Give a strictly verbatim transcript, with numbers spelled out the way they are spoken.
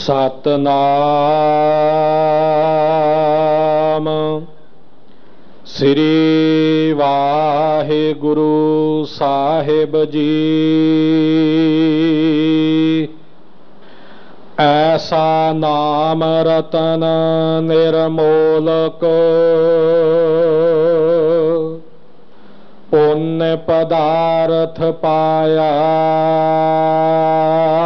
सतनाम श्री वाहिगुरु साहिब जी। ऐसा नाम रतन निर्मोलक पुण्य पदार्थ पाया।